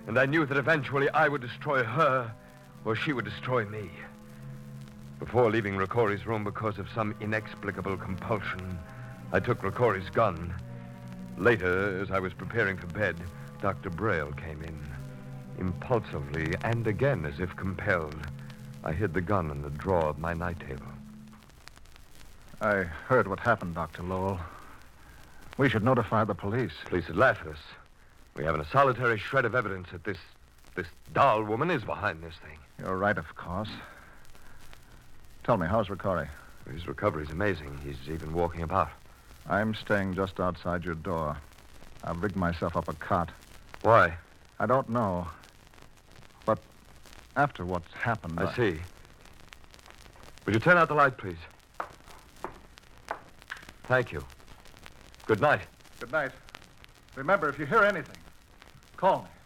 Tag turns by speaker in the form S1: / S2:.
S1: And I knew that eventually I would destroy her, or she would destroy me. Before leaving Ricori's room because of some inexplicable compulsion, I took Ricori's gun. Later, as I was preparing for bed, Dr. Braille came in. Impulsively, and again as if compelled, I hid the gun in the drawer of my night table.
S2: I heard what happened, Dr. Lowell. We should notify the police.
S1: Police would laugh at us. We haven't a solitary shred of evidence that this doll woman is behind this thing.
S2: You're right, of course. Tell me, how's Ricori?
S1: His recovery's amazing. He's even walking about.
S2: I'm staying just outside your door. I've rigged myself up a cot.
S1: Why?
S2: I don't know. But after what's happened...
S1: I see. Would you turn out the light, please? Thank you. Good night.
S2: Good night. Remember, if you hear anything, call me.